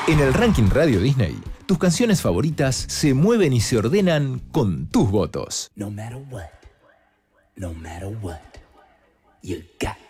En el ranking Radio Disney, tus canciones favoritas se mueven y se ordenan con tus votos. No matter what, you got